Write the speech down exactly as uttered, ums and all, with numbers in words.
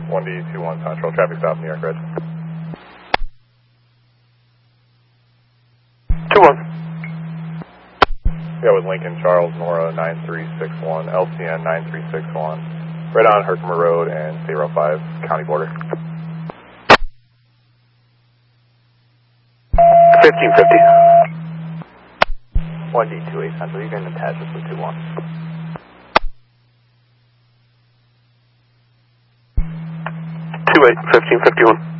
one D two one Central, traffic stop New York Red. two one. Yeah, with Lincoln Charles Nora nine three six one, L C N nine three six one, right on Herkimer Road and State Road five, county border. fifteen fifty. one D two eight Central, you can attach this with two one. two eight, fifteen fifty-one.